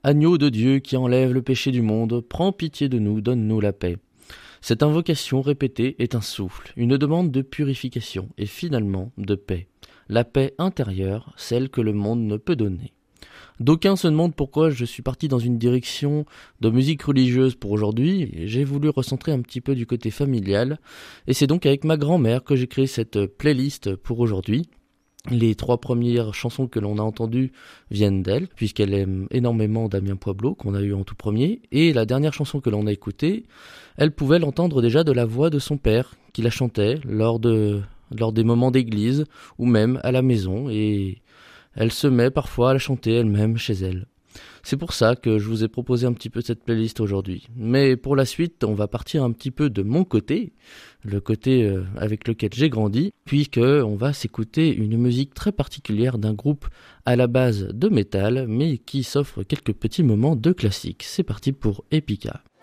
Agneau de Dieu qui enlève le péché du monde, prends pitié de nous, donne-nous la paix. Cette invocation répétée est un souffle, une demande de purification et finalement de paix. La paix intérieure, celle que le monde ne peut donner. D'aucuns se demandent pourquoi je suis parti dans une direction de musique religieuse pour aujourd'hui. J'ai voulu recentrer un petit peu du côté familial et c'est donc avec ma grand-mère que j'ai créé cette playlist pour aujourd'hui. Les 3 premières chansons que l'on a entendues viennent d'elle, puisqu'elle aime énormément Damien Poiblot, qu'on a eu en tout premier, et la dernière chanson que l'on a écoutée, elle pouvait l'entendre déjà de la voix de son père, qui la chantait lors des moments d'église, ou même à la maison, et elle se met parfois à la chanter elle-même chez elle. C'est pour ça que je vous ai proposé un petit peu cette playlist aujourd'hui. Mais pour la suite, on va partir un petit peu de mon côté, le côté avec lequel j'ai grandi, puisque on va s'écouter une musique très particulière d'un groupe à la base de métal, mais qui s'offre quelques petits moments de classique. C'est parti pour Epica.